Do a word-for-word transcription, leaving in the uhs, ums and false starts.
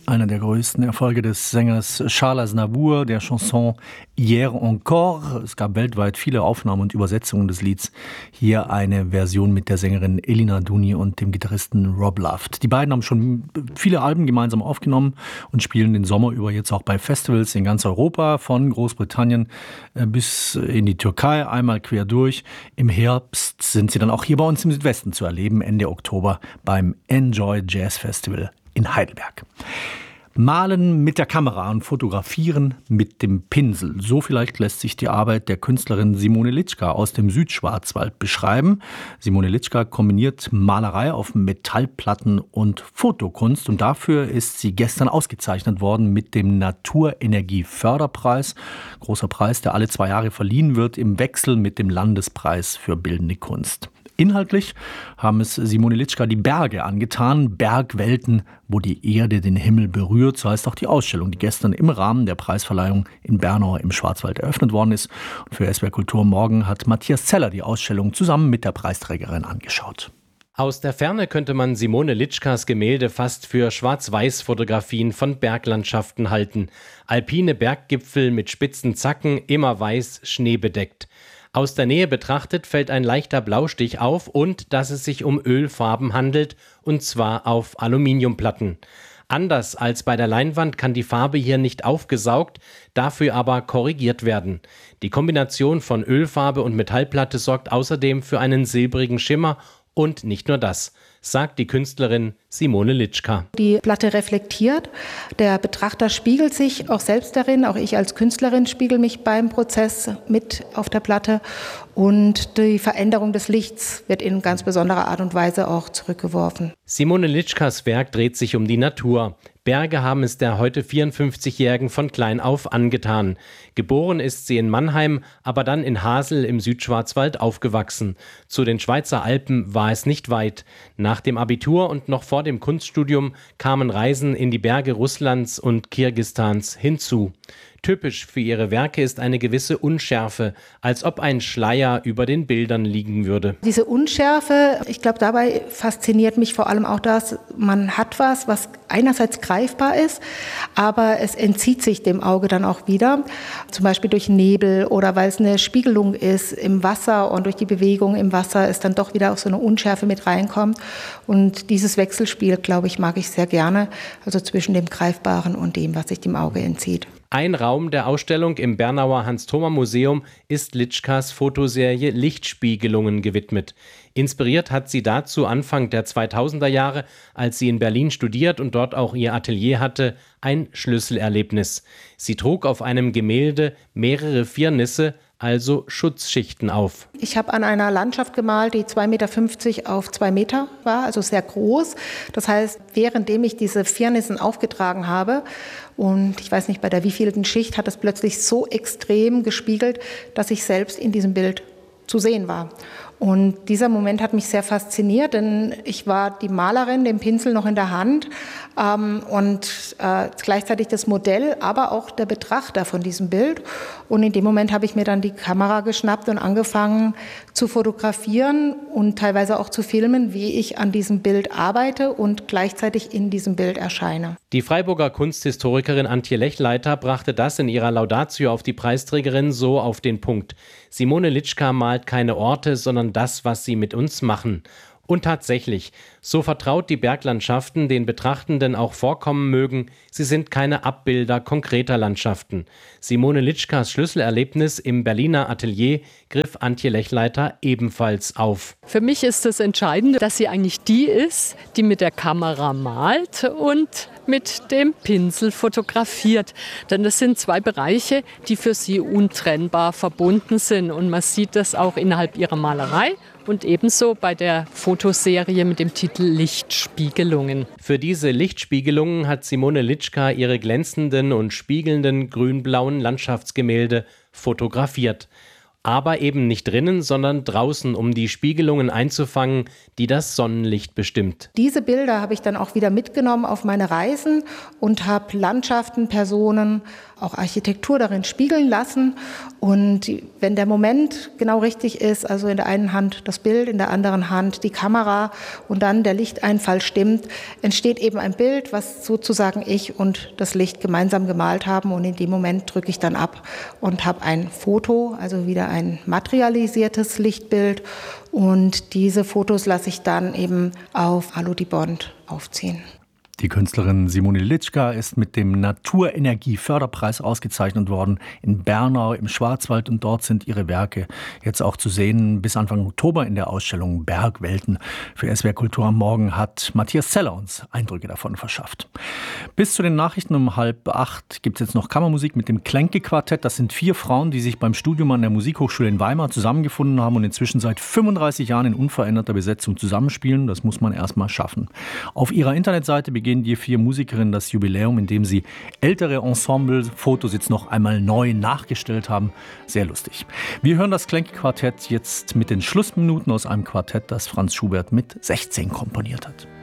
Einer der größten Erfolge des Sängers Charles Aznavour, der Chanson Hier encore. Es gab weltweit viele Aufnahmen und Übersetzungen des Lieds. Hier eine Version mit der Sängerin Elina Duni und dem Gitarristen Rob Luft. Die beiden haben schon viele Alben gemeinsam aufgenommen und spielen den Sommer über jetzt auch bei Festivals in ganz Europa, von Großbritannien bis in die Türkei, einmal quer durch. Im Herbst sind sie dann auch hier bei uns im Südwesten zu erleben, Ende Oktober beim Enjoy Jazz Festival in Heidelberg. Malen mit der Kamera und fotografieren mit dem Pinsel. So vielleicht lässt sich die Arbeit der Künstlerin Simone Litschka aus dem Südschwarzwald beschreiben. Simone Litschka kombiniert Malerei auf Metallplatten und Fotokunst. Und dafür ist sie gestern ausgezeichnet worden mit dem Naturenergie-Förderpreis. Großer Preis, der alle zwei Jahre verliehen wird im Wechsel mit dem Landespreis für bildende Kunst. Inhaltlich haben es Simone Litschka die Berge angetan, Bergwelten, wo die Erde den Himmel berührt. So heißt auch die Ausstellung, die gestern im Rahmen der Preisverleihung in Bernau im Schwarzwald eröffnet worden ist. Und für S W R Kultur morgen hat Matthias Zeller die Ausstellung zusammen mit der Preisträgerin angeschaut. Aus der Ferne könnte man Simone Litschkas Gemälde fast für Schwarz-Weiß-Fotografien von Berglandschaften halten. Alpine Berggipfel mit spitzen Zacken, immer weiß, schneebedeckt. Aus der Nähe betrachtet fällt ein leichter Blaustich auf und dass es sich um Ölfarben handelt, und zwar auf Aluminiumplatten. Anders als bei der Leinwand kann die Farbe hier nicht aufgesaugt, dafür aber korrigiert werden. Die Kombination von Ölfarbe und Metallplatte sorgt außerdem für einen silbrigen Schimmer und nicht nur das, sagt die Künstlerin Simone Litschka. Die Platte reflektiert, der Betrachter spiegelt sich auch selbst darin, auch ich als Künstlerin spiegel mich beim Prozess mit auf der Platte und die Veränderung des Lichts wird in ganz besonderer Art und Weise auch zurückgeworfen. Simone Litschkas Werk dreht sich um die Natur. Berge haben es der heute vierundfünfzigjährigen von klein auf angetan. Geboren ist sie in Mannheim, aber dann in Hasel im Südschwarzwald aufgewachsen. Zu den Schweizer Alpen war es nicht weit. Nach dem Abitur und noch vor dem Kunststudium kamen Reisen in die Berge Russlands und Kirgisistans hinzu. Typisch für ihre Werke ist eine gewisse Unschärfe, als ob ein Schleier über den Bildern liegen würde. Diese Unschärfe, ich glaube, dabei fasziniert mich vor allem auch das, man hat was, was einerseits greifbar ist, aber es entzieht sich dem Auge dann auch wieder, zum Beispiel durch Nebel oder weil es eine Spiegelung ist im Wasser und durch die Bewegung im Wasser ist dann doch wieder auch so eine Unschärfe mit reinkommt. Und dieses Wechselspiel, glaube ich, mag ich sehr gerne, also zwischen dem Greifbaren und dem, was sich dem Auge entzieht. Ein Raum der Ausstellung im Bernauer Hans-Thoma-Museum ist Litschkas Fotoserie Lichtspiegelungen gewidmet. Inspiriert hat sie dazu Anfang der zweitausender Jahre, als sie in Berlin studiert und dort auch ihr Atelier hatte, ein Schlüsselerlebnis. Sie trug auf einem Gemälde mehrere Firnisse, also Schutzschichten auf. Ich habe an einer Landschaft gemalt, die zwei Meter fünfzig auf zwei Meter war, also sehr groß. Das heißt, währenddem ich diese Firnissen aufgetragen habe, und ich weiß nicht, bei der wievielten Schicht hat es plötzlich so extrem gespiegelt, dass ich selbst in diesem Bild zu sehen war. Und dieser Moment hat mich sehr fasziniert, denn ich war die Malerin, den Pinsel noch in der Hand ähm, und äh, gleichzeitig das Modell, aber auch der Betrachter von diesem Bild. Und in dem Moment habe ich mir dann die Kamera geschnappt und angefangen zu fotografieren und teilweise auch zu filmen, wie ich an diesem Bild arbeite und gleichzeitig in diesem Bild erscheine. Die Freiburger Kunsthistorikerin Antje Lechleiter brachte das in ihrer Laudatio auf die Preisträgerin so auf den Punkt. Simone Litschka malt keine Orte, sondern das, was sie mit uns machen. Und tatsächlich, so vertraut die Berglandschaften den Betrachtenden auch vorkommen mögen, sie sind keine Abbilder konkreter Landschaften. Simone Litschkas Schlüsselerlebnis im Berliner Atelier griff Antje Lechleiter ebenfalls auf. Für mich ist das Entscheidende, dass sie eigentlich die ist, die mit der Kamera malt und mit dem Pinsel fotografiert. Denn das sind zwei Bereiche, die für sie untrennbar verbunden sind. Und man sieht das auch innerhalb ihrer Malerei. Und ebenso bei der Fotoserie mit dem Titel Lichtspiegelungen. Für diese Lichtspiegelungen hat Simone Litschka ihre glänzenden und spiegelnden grün-blauen Landschaftsgemälde fotografiert. aber eben nicht drinnen, sondern draußen, um die Spiegelungen einzufangen, die das Sonnenlicht bestimmt. Diese Bilder habe ich dann auch wieder mitgenommen auf meine Reisen und habe Landschaften, Personen, auch Architektur darin spiegeln lassen. Und wenn der Moment genau richtig ist, also in der einen Hand das Bild, in der anderen Hand die Kamera und dann der Lichteinfall stimmt, entsteht eben ein Bild, was sozusagen ich und das Licht gemeinsam gemalt haben. Und in dem Moment drücke ich dann ab und habe ein Foto, also wieder ein materialisiertes Lichtbild. Und diese Fotos lasse ich dann eben auf Alu-Dibond aufziehen. Die Künstlerin Simone Litschka ist mit dem Naturenergie-Förderpreis ausgezeichnet worden in Bernau im Schwarzwald, und dort sind ihre Werke jetzt auch zu sehen bis Anfang Oktober in der Ausstellung Bergwelten. Für S W R Kultur am Morgen hat Matthias Zeller uns Eindrücke davon verschafft. Bis zu den Nachrichten um halb acht gibt es jetzt noch Kammermusik mit dem Klenke-Quartett. Das sind vier Frauen, die sich beim Studium an der Musikhochschule in Weimar zusammengefunden haben und inzwischen seit fünfunddreißig Jahren in unveränderter Besetzung zusammenspielen. Das muss man erst mal schaffen. Auf ihrer Internetseite beginnt gehen die vier Musikerinnen das Jubiläum, indem sie ältere Ensemble-Fotos jetzt noch einmal neu nachgestellt haben. Sehr lustig. Wir hören das Klenke-Quartett jetzt mit den Schlussminuten aus einem Quartett, das Franz Schubert mit sechzehn komponiert hat.